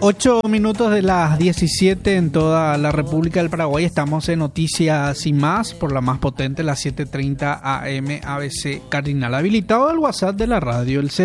8 minutos de las 17 en toda la República del Paraguay. Estamos en Noticias y Más por la más potente, las 7:30 AM ABC Cardinal. Habilitado el WhatsApp de la radio, el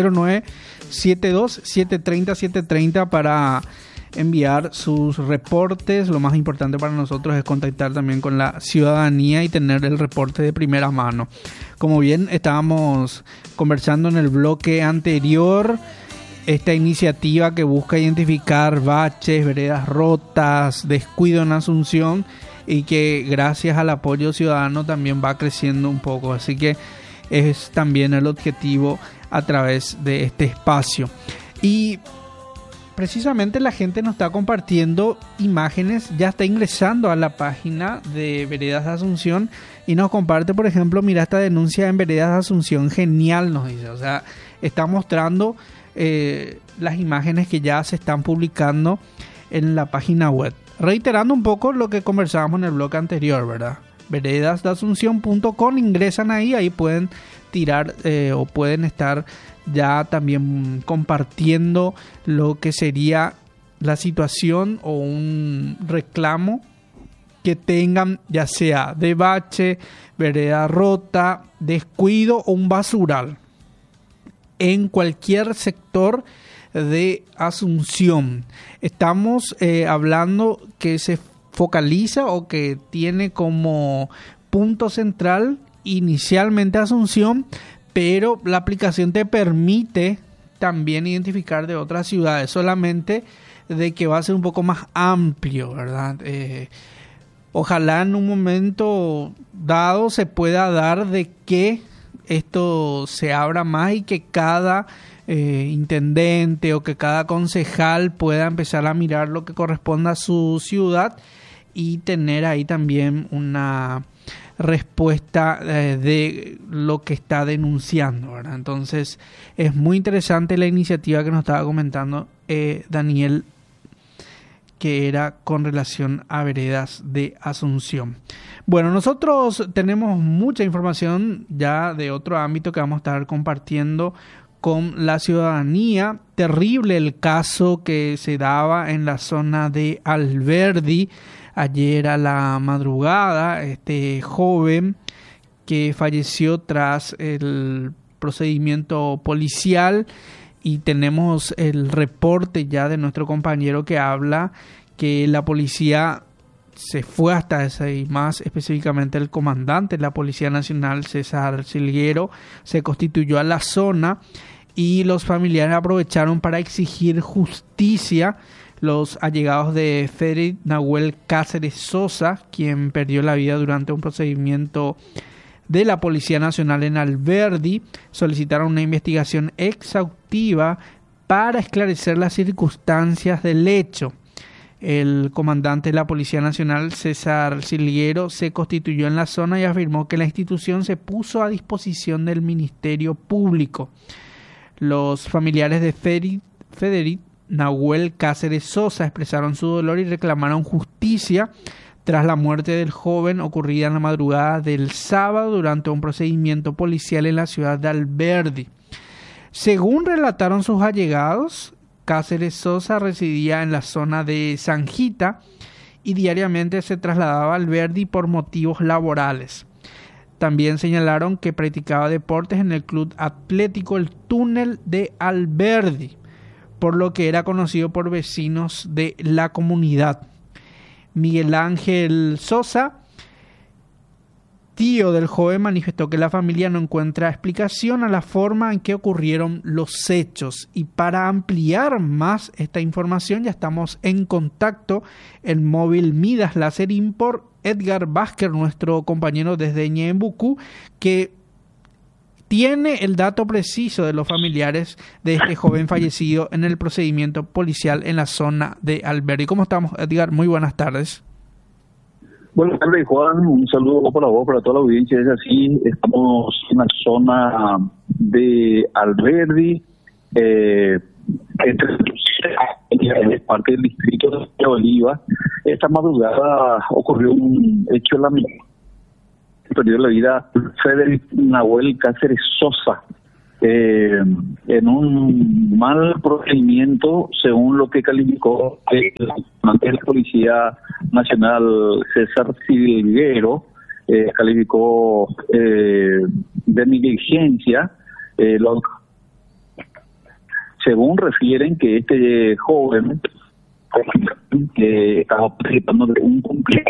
0972-730-730 para enviar sus reportes. Lo más importante para nosotros es contactar también con la ciudadanía y tener el reporte de primera mano. Como bien estábamos conversando en el bloque anterior, esta iniciativa que busca identificar baches, veredas rotas, descuido en Asunción, y que gracias al apoyo ciudadano también va creciendo un poco. Así que es también el objetivo a través de este espacio. Y precisamente la gente nos está compartiendo imágenes, ya está ingresando a la página de Veredas de Asunción y nos comparte, por ejemplo, mira esta denuncia en Veredas de Asunción, genial, nos dice. O sea, está mostrando las imágenes que ya se están publicando en la página web. Reiterando un poco lo que conversábamos en el bloque anterior, ¿verdad? veredasdeasunción.com, ingresan ahí pueden tirar o pueden estar ya también compartiendo lo que sería la situación o un reclamo que tengan, ya sea de bache, vereda rota, descuido o un basural en cualquier sector de Asunción. Estamos hablando que se focaliza o que tiene como punto central inicialmente Asunción, pero la aplicación te permite también identificar de otras ciudades, solamente de que va a ser un poco más amplio, ¿verdad? Ojalá en un momento dado se pueda dar de que esto se abra más y que cada intendente o que cada concejal pueda empezar a mirar lo que corresponda a su ciudad y tener ahí también una respuesta de lo que está denunciando, ¿verdad? Entonces es muy interesante la iniciativa que nos estaba comentando Daniel, que era con relación a Veredas de Asunción. Bueno, nosotros tenemos mucha información ya de otro ámbito que vamos a estar compartiendo con la ciudadanía. Terrible el caso que se daba en la zona de Alberdi ayer a la madrugada. Este joven que falleció tras el procedimiento policial, y tenemos el reporte ya de nuestro compañero que habla que la policía se fue hasta ese, y más específicamente el comandante de la Policía Nacional, César Silguero, se constituyó a la zona y los familiares aprovecharon para exigir justicia. Los allegados de Frederick Nahuel Cáceres Sosa, quien perdió la vida durante un procedimiento de la Policía Nacional en Alberdi, solicitaron una investigación exhaustiva para esclarecer las circunstancias del hecho. El comandante de la Policía Nacional, César Silguero, se constituyó en la zona y afirmó que la institución se puso a disposición del Ministerio Público. Los familiares de Frederick Nahuel Cáceres Sosa expresaron su dolor y reclamaron justicia tras la muerte del joven ocurrida en la madrugada del sábado durante un procedimiento policial en la ciudad de Alberdi. Según relataron sus allegados, Cáceres Sosa residía en la zona de Sanjita y diariamente se trasladaba a Alberdi por motivos laborales. También señalaron que practicaba deportes en el Club Atlético El Túnel de Alberdi, por lo que era conocido por vecinos de la comunidad. Miguel Ángel Sosa, tío del joven, manifestó que la familia no encuentra explicación a la forma en que ocurrieron los hechos. Y para ampliar más esta información, ya estamos en contacto en móvil Midas Láser Import, Edgar Vázquez, nuestro compañero desde Ñembucú, que tiene el dato preciso de los familiares de este joven fallecido en el procedimiento policial en la zona de Alberdi. ¿Cómo estamos, Edgar? Muy buenas tardes. Buenas tardes, Juan. Un saludo para vos, para toda la audiencia. Es así, estamos en la zona de Alberdi, es parte del distrito de Oliva. Esta madrugada ocurrió un hecho lamentable. Perdió la vida Frederick Nahuel Cáceres Sosa, en un mal procedimiento, según lo que calificó la Policía Nacional César Silguero, calificó de negligencia, según refieren que este joven que estaba participando de un cumpleaños